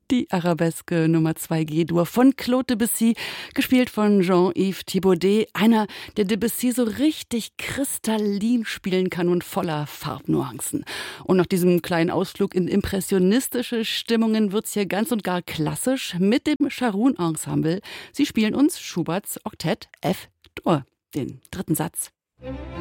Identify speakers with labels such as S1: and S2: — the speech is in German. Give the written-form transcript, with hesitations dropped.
S1: Die Arabesque Nummer 2 G-Dur von Claude Debussy, gespielt von Jean-Yves Thibaudet, einer, der Debussy so richtig kristallin spielen kann und voller Farbnuancen. Und nach diesem kleinen Ausflug in impressionistische Stimmungen wird's hier ganz und gar klassisch mit dem Scharoun Ensemble. Sie spielen uns Schuberts Oktett F-Dur, den dritten Satz.